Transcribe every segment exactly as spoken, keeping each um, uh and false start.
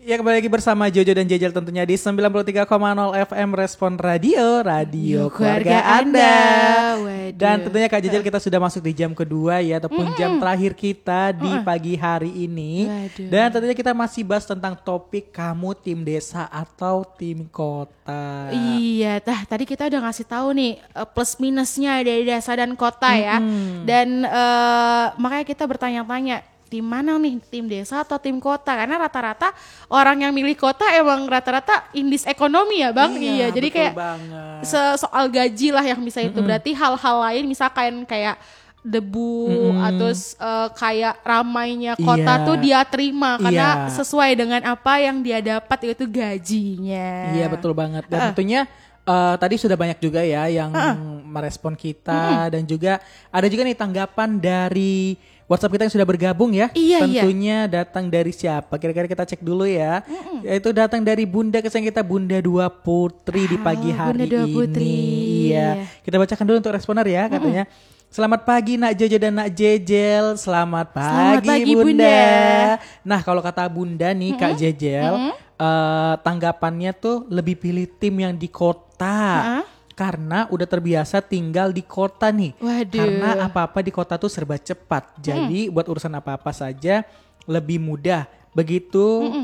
Ya kembali lagi bersama Jojo dan Jejel tentunya di sembilan puluh tiga koma nol F M Respon Radio, radio keluarga Anda. Waduh. Dan tentunya Kak Jejel kita sudah masuk di jam kedua ya, ataupun mm-mm. jam terakhir kita di uh-uh. pagi hari ini. Waduh. Dan tentunya kita masih bahas tentang topik kamu tim desa atau tim kota. Iya, tah tadi kita udah ngasih tahu nih plus minusnya dari desa dan kota ya. Mm-hmm. Dan uh, makanya kita bertanya-tanya, tim mana nih, tim desa atau tim kota? Karena rata-rata orang yang milih kota emang rata-rata indis ekonomi ya bang. Iya, iya jadi kayak se- soal gaji lah yang bisa itu. Mm-hmm. Berarti hal-hal lain misalkan kayak debu mm-hmm. atau uh, kayak ramainya kota yeah. tuh dia terima karena yeah. sesuai dengan apa yang dia dapat itu gajinya. Iya betul banget. Dan uh. tentunya uh, tadi sudah banyak juga ya yang uh. merespon kita mm-hmm. dan juga ada juga nih tanggapan dari WhatsApp kita yang sudah bergabung ya. Iya, tentunya iya. datang dari siapa? Kira-kira kita cek dulu ya. Mm-mm. Yaitu datang dari Bunda kesayangan kita, Bunda Dua Putri ah, di pagi hari Bunda Dua Putri. Ini. Iya. Kita bacakan dulu untuk responer ya katanya. Mm-mm. Selamat pagi Nak Jojo dan Nak Jejel. Selamat pagi, Selamat pagi Bunda. Bunda. Nah kalau kata Bunda nih mm-hmm. Kak Jejel, mm-hmm. uh, tanggapannya tuh lebih pilih tim yang di kota. Uh-huh. Karena udah terbiasa tinggal di kota nih. Waduh. Karena apa-apa di kota tuh serba cepat. Jadi hmm. buat urusan apa-apa saja lebih mudah. Begitu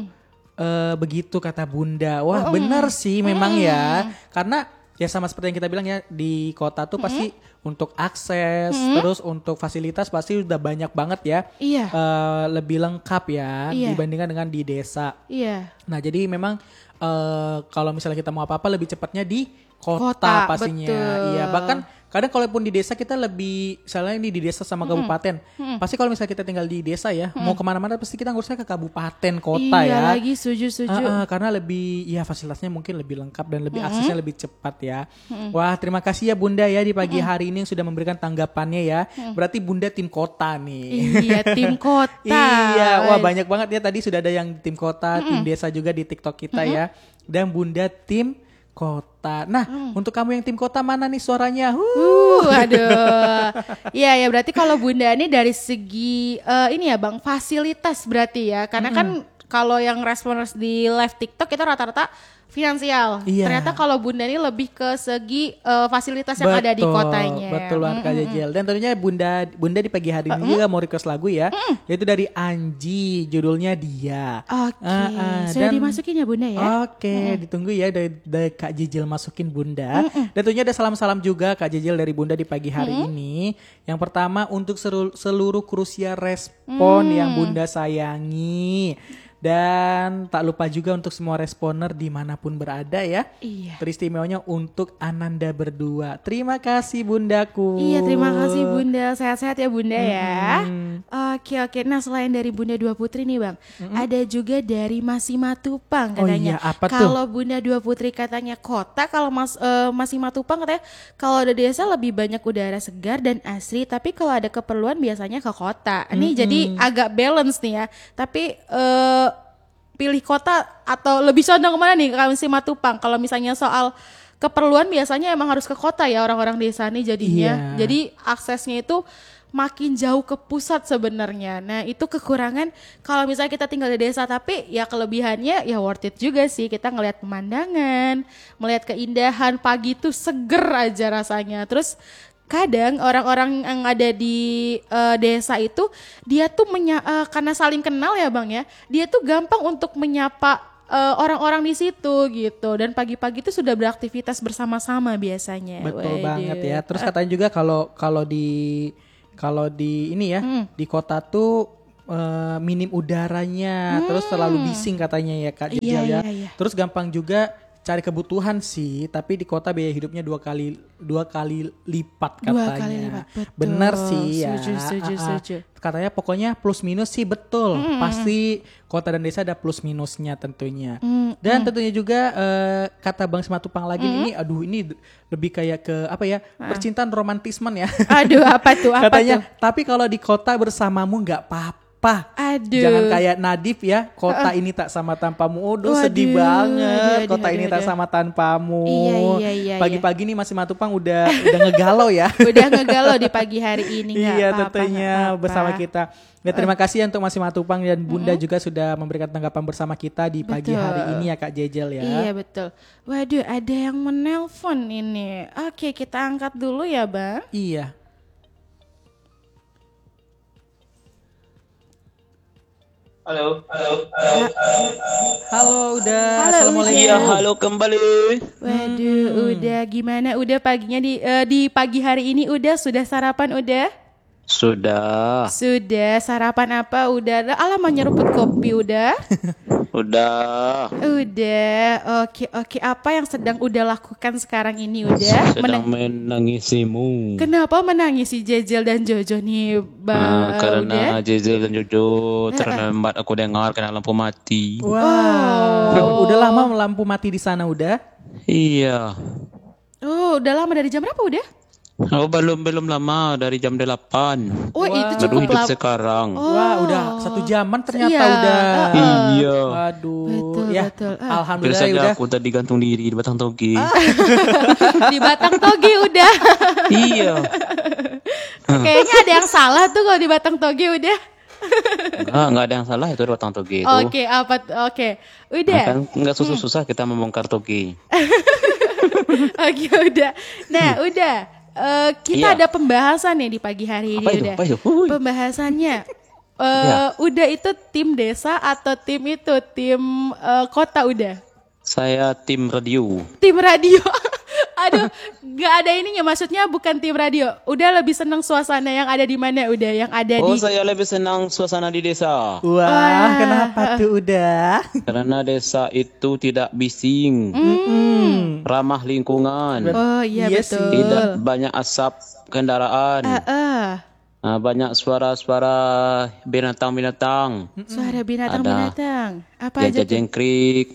uh, begitu kata Bunda. Wah, mm-mm. bener sih memang mm-mm. ya. Karena ya sama seperti yang kita bilang ya, di kota tuh mm-mm. pasti untuk akses, mm-mm. terus untuk fasilitas pasti udah banyak banget ya. Iya. Uh, lebih lengkap ya iya. dibandingkan dengan di desa. Iya. Nah, jadi memang uh, kalau misalnya kita mau apa-apa lebih cepatnya di Kota, kota pastinya, betul. Iya. Bahkan kadang kalaupun di desa kita lebih, misalnya ini di desa sama mm-hmm. kabupaten, mm-hmm. pasti kalau misalnya kita tinggal di desa ya, mm-hmm. mau kemana-mana pasti kita ngurusnya ke kabupaten, kota iya, ya. Iya lagi, setuju-setuju. Uh, uh, karena lebih, ya fasilitasnya mungkin lebih lengkap dan lebih mm-hmm. aksesnya lebih cepat ya. Mm-hmm. Wah terima kasih ya Bunda ya di pagi mm-hmm. hari ini yang sudah memberikan tanggapannya ya. Mm-hmm. Berarti Bunda tim kota nih. Iya tim kota. Iya, wah banyak banget ya tadi sudah ada yang tim kota, mm-hmm. tim desa juga di TikTok kita mm-hmm. ya. Dan Bunda tim kota. Nah, hmm. untuk kamu yang tim kota mana nih suaranya? Uh, aduh. Iya ya, berarti kalau Bunda ini dari segi uh, ini ya Bang, fasilitas berarti ya. Karena hmm. kan kalau yang responders di live TikTok itu rata-rata finansial. Iya. Ternyata kalau Bunda ini lebih ke segi uh, fasilitas yang betul, ada di kotanya. Betul banget Kak Jejel. Dan tentunya Bunda Bunda di pagi hari ini uh, juga mau request lagu ya. Uh, yaitu dari Anji, judulnya Dia. Oke. Okay. Uh, uh, Sudah dan, dimasukin ya Bunda ya. Oke, okay, uh, ditunggu ya dari, dari Kak Jejel masukin Bunda. Uh, uh. Dan tentunya ada salam-salam juga Kak Jejel dari Bunda di pagi hari uh, ini. Yang pertama untuk seluruh, seluruh Krusia Respon uh, yang Bunda sayangi. Dan tak lupa juga untuk semua responer dimanapun berada ya. Iya. Teristimewanya untuk Ananda berdua. Terima kasih Bundaku. Iya terima kasih Bunda. Sehat-sehat ya Bunda mm-hmm. ya. Oke oke. Nah selain dari Bunda Dua Putri nih Bang. Mm-hmm. Ada juga dari Mas Simatupang katanya. Oh iya apa tuh? Kalau Bunda Dua Putri katanya kota. Kalau Mas uh, Mas Simatupang katanya kalau ada desa lebih banyak udara segar dan asri. Tapi kalau ada keperluan biasanya ke kota. Ini mm-hmm. jadi agak balance nih ya. Tapi uh, pilih kota atau lebih condong kemana nih Kak Simatupang? Kalau misalnya soal keperluan biasanya emang harus ke kota ya orang-orang desa nih jadinya. Iya. Jadi aksesnya itu makin jauh ke pusat sebenarnya. Nah itu kekurangan kalau misalnya kita tinggal di desa, tapi ya kelebihannya ya worth it juga sih. Kita ngelihat pemandangan, melihat keindahan pagi tuh seger aja rasanya. Terus kadang orang-orang yang ada di uh, desa itu dia tuh menya- uh, karena saling kenal ya Bang ya, dia tuh gampang untuk menyapa uh, orang-orang di situ gitu, dan pagi-pagi itu sudah beraktivitas bersama-sama biasanya. Betul Waduh. banget ya. Terus katanya juga kalau kalau di kalau di ini ya hmm. di kota tuh uh, minim udaranya, hmm. terus terlalu bising katanya ya Kak Jejel iya, ya. Iya, iya. Terus gampang juga cari kebutuhan sih, tapi di kota biaya hidupnya dua kali dua kali lipat katanya. Dua kali lipat, betul. Bener sih ya. Setuju, setuju, uh, uh. setuju. Katanya pokoknya plus minus sih betul. Mm-hmm. Pasti kota dan desa ada plus minusnya tentunya. Mm-hmm. Dan tentunya juga uh, kata Bang Simatupang lagi mm-hmm. ini, aduh ini lebih kayak ke apa ya? Uh. Percintaan romantismen ya. Aduh apa tuh? Apa katanya, tuh? Tapi kalau di kota bersamamu nggak apa-apa. sampah. Aduh. Jangan kayak Nadif ya, kota uh. ini tak sama tanpamu. Aduh, sedih banget. Aduh, kota aduh, ini aduh. tak sama tanpamu. Iya, iya, iya, pagi-pagi iya. nih Masih Matupang udah udah ngegalau ya. Udah ngegalau di pagi hari ini. Iya, tentunya bersama kita. Ya, terima kasih untuk Masih Matupang dan Bunda mm-hmm. juga sudah memberikan tanggapan bersama kita di pagi betul. hari ini ya Kak Jejel ya. Iya betul. Waduh, ada yang menelpon ini. Oke, kita angkat dulu ya Bang. Iya. Halo, halo, halo, halo, udah. Halo, Assalamualaikum. Iya, halo kembali. Waduh, hmm. udah gimana? Udah paginya di uh, di pagi hari ini udah sudah sarapan udah? Sudah. Sudah, sarapan apa? Udah. Alah, nyeruput kopi udah? Udah. Udah. Oke, oke. Apa yang sedang udah lakukan sekarang ini udah? Sedang Menang- menangisimu. Kenapa menangisi Jejel dan Jojo nih, Bang? Nah, karena udah? Jejel dan Jojo terlambat aku dengar karena lampu mati. Wow. Oh. Udah lama lampu mati di sana udah? Iya. Oh, udah lama dari jam berapa udah? Oh, belum belum lama dari jam delapan. Oh, wow. Itu cukup hidup sekarang. Oh. Wah, udah satu jaman ternyata iya. udah. Uh, iya. Aduh. Betul, ya. betul. Uh. Alhamdulillah Biasanya udah. aku tadi gantung diri di Batang Toge. Ah. Di Batang Toge udah. Iya. Kayaknya ada yang salah tuh kalau di Batang Toge udah. Enggak, enggak ada yang salah itu di Batang Toge itu. Oke, okay, apa oke. Okay. Udah. Nah, kan enggak susah-susah hmm. kita membongkar Toge. Oke, okay, udah. Nah, hmm. udah. Uh, kita iya. ada pembahasan nih di pagi hari ini apa itu? udah. Apa itu? Pembahasannya uh, ya. Udah itu tim desa atau tim itu tim uh, kota udah? Saya tim radio. Tim radio. Aduh, nggak ada ininya, maksudnya bukan tim radio. Udah lebih senang suasana yang ada di mana udah yang ada oh, di. Oh, saya lebih senang suasana di desa. Wah, Wah. Kenapa tuh udah? Karena desa itu tidak bising, mm. ramah lingkungan. Oh iya yes, betul. Tidak banyak asap kendaraan. Uh, uh. Nah, banyak suara-suara binatang-binatang. Suara binatang-binatang. Apa ya, aja tuh? Jengkrik,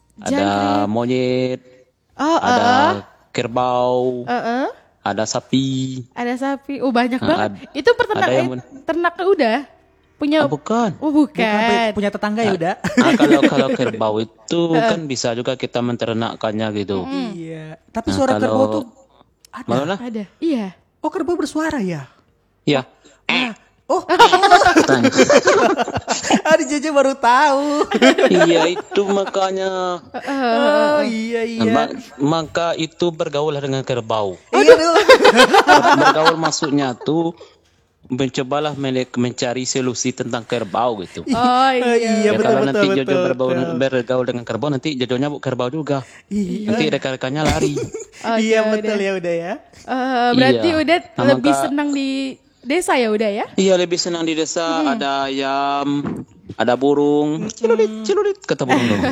ada monyet, oh, ada uh, uh. kerbau, uh, uh. ada sapi. Ada sapi. Oh banyak nah, banget. Ad, itu peternak eh, men- ternak udah punya. Oh, bukan. Oh bukan. bukan. Punya tetangga ya udah. Nah, kalau kalau kerbau itu uh. kan bisa juga kita menternakkannya gitu. Mm. Iya. Tapi nah, suara kalau... kerbau tuh ada. Mana? Ada. Iya. Oh, kerbau bersuara ya? Iya. Ah. Oh, Adi Jeje baru tahu. Iya itu makanya. Oh iya iya. Ma- maka itu bergaul dengan kerbau. Iya bergaul maksudnya tuh mencobalah mencari solusi tentang kerbau gitu. Oh iya. Ya, betul, kalau betul, nanti betul, Jojo betul, bergaul, betul. bergaul dengan kerbau, nanti Jojonya kerbau juga. Iya. Nanti rekan-rekannya lari. Okay, iya betul udah. ya udah ya. Uh, berarti iya. udah nah, lebih maka, senang di desa ya udah ya? Iya lebih senang di desa. Hmm. Ada ayam, ada burung, cilulit cilulit kata burung dong.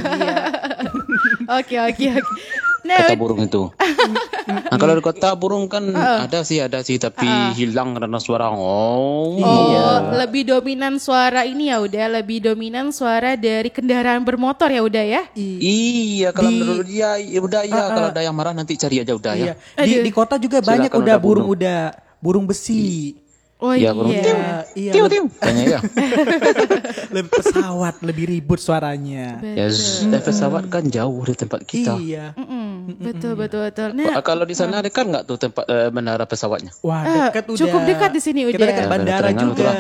Oke oke oke. Kata burung itu. Nah kalau di kota burung kan uh. ada sih ada sih tapi uh. hilang karena suara oh. Oh iya. Lebih dominan suara ini ya udah lebih dominan suara dari kendaraan bermotor ya udah ya? Iya kalau di... menurut dia ya udah ya uh, uh. kalau ada yang marah nanti cari aja udah iya. ya. Di, di kota juga silakan banyak udah burung bunuh. udah burung besi. Oh ya, iya. Burung iya. Iya. Tiu tiu. Tanya ya. Lebih pesawat, lebih ribut suaranya. Ya, yes, pesawat kan jauh dari tempat kita. Iya. Mm-mm. Betul betul betul. Nah, kalau di sana dekat nggak tuh tempat uh, menara pesawatnya? Wah, dekat uh, udah. Cukup dekat di sini udah. Kita dekat ya, bandara juga.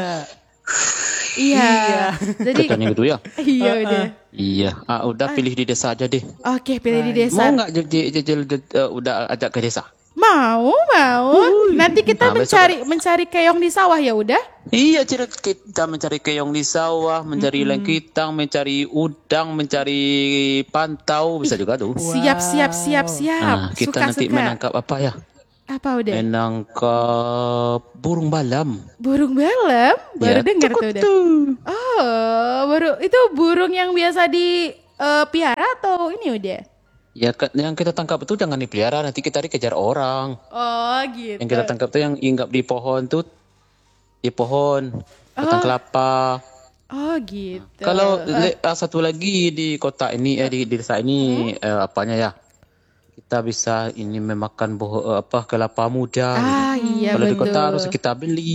Iya. Jadi katanya gitu ya. Iya uh, udah. Iya. Ah udah pilih di desa aja deh. Oke, pilih di desa. Mau nggak jejel uh, udah ajak ke desa? Mau, mau. Nanti kita nah, mencari besok. mencari keong di sawah ya udah? Iya, kita mencari keong di sawah, mencari mm-hmm. lengkitang, mencari udang, mencari pantau, bisa juga tuh. Wow. Siap, siap, siap, siap. Nah, kita suka, nanti suka. menangkap apa ya? Apa udah? Menangkap burung balam. Burung balam? Baru ya, dengar tuh udah. Oh, baru itu burung yang biasa di uh, piara atau ini udah? Ya yang kita tangkap itu jangan dipelihara, nanti kita dikejar orang. Oh gitu. Yang kita tangkap tuh yang hinggap di pohon tuh, di pohon, batang oh. kelapa. Oh gitu. Kalau uh. satu lagi di kota ini, eh di, di desa ini, hmm? eh, apanya ya? Kita bisa ini memakan boh, apa kelapa muda. Ah gitu. iya Kalau betul. di kota harus kita beli.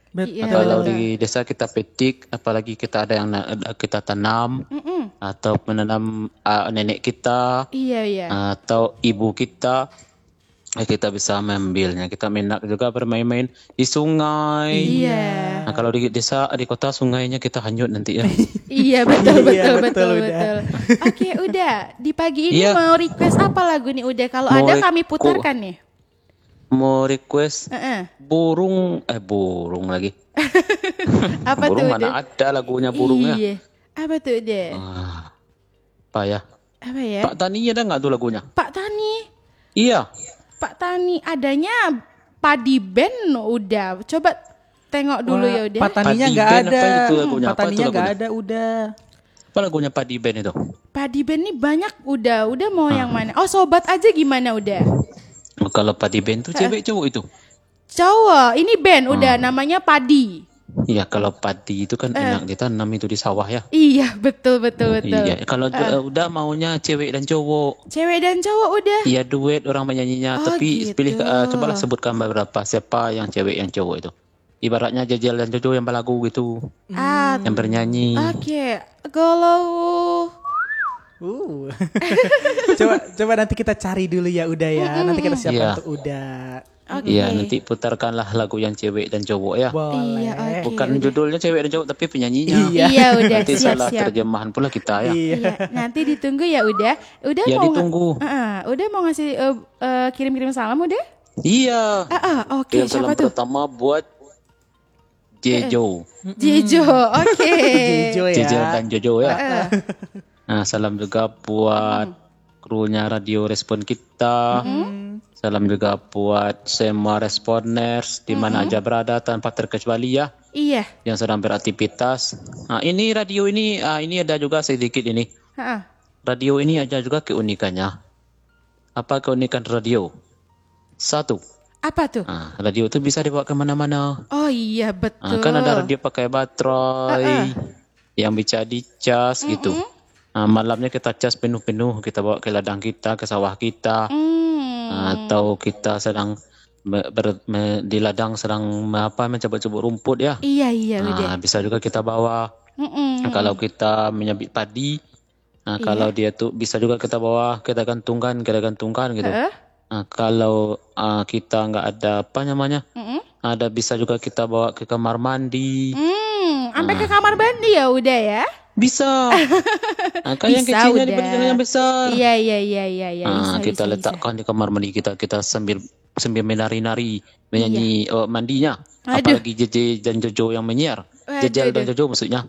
Betul. Iya, Kalau betul. di desa kita petik, apalagi kita ada yang na- kita tanam Mm-mm. atau menanam uh, nenek kita Iya, iya. atau ibu kita, eh, kita bisa mengambilnya. Kita enak juga bermain-main di sungai. Iya. Nah, kalau di desa, di kota sungainya kita hanyut nanti ya. Iya, betul, betul, Iya, betul, betul, betul. udah. Oke, udah. Di pagi ini Iya. mau request apa lagu nih udah? Kalau Mau ada requ- kami putarkan nih. Mau request Heeh. burung, eh burung lagi. Apa tuh burung udah? mana ada lagunya burungnya. Iya. Apa tuh udah? Ah, apa ya? Apa ya? Pak Tani ada nggak tuh lagunya? Pak Tani. Iya. Pak Tani adanya Padi Band udah. Coba tengok dulu Wah, ya udah. Pak Taninya Padi nggak Band ada. apa itu lagunya? Pak Apa itu Taninya nggak lagunya? ada udah. Apa lagunya Padi Band itu? Padi Band nih banyak udah. Udah mau yang mana? Oh, sobat aja gimana udah? Oh, kalau Padi Band itu cewek cowok itu? Cowok, ini band udah namanya Padi. Iya, kalau padi itu kan enak ditanam itu di sawah ya. Iya, betul betul betul. Iya, kalau uh, udah maunya cewek dan cowok. Cewek dan cowok udah. Iya duet orang menyanyinya, Oh, tapi gitu. pilih uh, cobalah sebutkan beberapa siapa yang cewek yang cowok itu. Ibaratnya Jajal dan Jojo yang berlagu gitu, Ah, yang bernyanyi. oke. Kalau Uh. coba coba nanti kita cari dulu ya udah ya. Nanti kita siapkan Iya. untuk udah. oke. Iya, nanti putarkanlah lagu yang cewek dan cowok ya. Boleh. Iya, oke. Bukan judulnya cewek dan cowok tapi penyanyinya. Iya. Iya, udah Nanti siap salah siap. terjemahan pula kita ya. Iya. Iya, nanti ditunggu ya udah. Udah Ya, mau nga- ditunggu. Heeh, udah mau ngasih eh, eh, kirim-kirim salam udah? Iya. Ah, ah, oke, Kirim siapa salam tuh? pertama buat Jejo. Jejo. Oke. Jejo ya. Jejo dan Jojo ya. Nah, salam juga buat krunya radio respon kita. Salam juga buat semua responers di mana aja berada tanpa terkecuali ya, Iya. yang sedang beraktivitas. Nah, ini radio ini ah, ini ada juga sedikit ini. Heeh. Radio ini ada juga keunikannya. Apa keunikan radio? Satu, Apa tuh? ah, radio itu bisa dibawa kemana-mana. Oh iya Ah, betul. kan ada radio pakai baterai yang bisa dicas gitu. Ah, malamnya kita cas penuh-penuh, kita bawa ke ladang kita, ke sawah kita, Hmm. atau kita sedang me- ber- me- di ladang sedang me- apa mencabut-cabut rumput ya. Iya iya udah. Ah, bisa juga kita bawa. Mm-mm. Nah, kalau kita menyabit padi, nah, kalau dia tuh bisa juga kita bawa, kita gantungkan, kita gantungkan gitu. Heeh. Nah, kalau ah, kita nggak ada apa namanya, Mm-mm. ada bisa juga kita bawa ke kamar mandi. Hmm, sampai ke kamar mandi ya udah ya. Bisa. Nah, kan yang Bisa, kecilnya udah. dibanding dengan yang besar. Iya iya iya iya iya. Ah, Bisa, kita bisa, letakkan di kamar mandi kita, kita sambil sambil menari-nari, menyanyi oh, mandinya. Iya. Aduh. Apalagi Jeje dan Jojo yang menyiar. Waduh, Jejel dan aduh. Jojo maksudnya.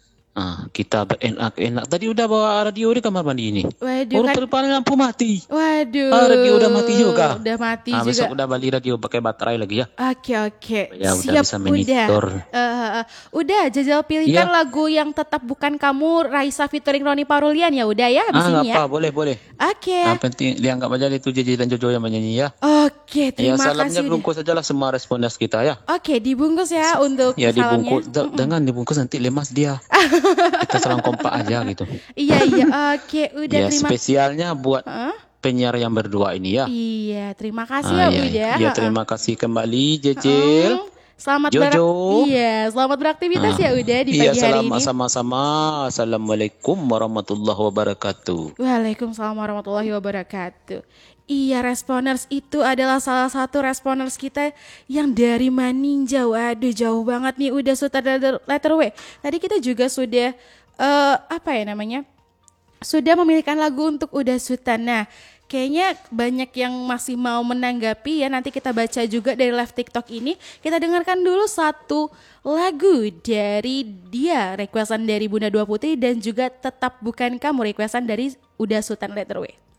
Ah, kita berenak-enak. Tadi udah bawa radio di kamar mandi ini. Waduh Baru kan. terpaling lampu mati. Waduh. Ah, radio udah mati juga. Udah mati Ah, juga. besok udah balik radio pakai baterai lagi ya. Oke oke. Ya, udah Siap bisa udah. monitor. Eh, eh, eh. Udah Jajal pilihkan Iya. lagu yang tetap bukan kamu Raisa featuring Roni Parulian ya udah ya habis Ah, ini nggak ya. apa, boleh boleh. Oke. Yang penting dianggap aja itu Jeje dan Jojo yang menyanyi ya. Oke, Ya, terima salamnya kasih. udah. bungkus sajalah semua responders kita ya. Oke, dibungkus ya untuk Ya salamnya. dibungkus, Da- jangan dibungkus nanti lemas dia. Kita salam kompak aja gitu. Iya iya. Oke, udah Ya terima. spesialnya buat Hah? penyiar yang berdua ini ya. Iya, terima kasih Ah, ya ya, Uda. ya, terima kasih kembali Jejel. Hmm, Selamat Jojo. berak- Iya, selamat beraktivitas ya Uda di Iya, pagi hari salam ini. sama-sama. Assalamualaikum warahmatullahi wabarakatuh. Waalaikumsalam warahmatullahi wabarakatuh. Iya, responers itu adalah salah satu responers kita yang dari Maninja. Waduh, jauh banget nih udah sudah letter, letter W. Tadi kita juga sudah eh, apa ya namanya? Sudah memilihkan lagu untuk Uda Sultan. Nah, kayaknya banyak yang masih mau menanggapi ya. Nanti kita baca juga dari live TikTok ini. Kita dengarkan dulu satu lagu dari dia, requestan dari Bunda Dua Putri dan juga Tetap Bukan Kamu, requestan dari Uda Sultan letter W.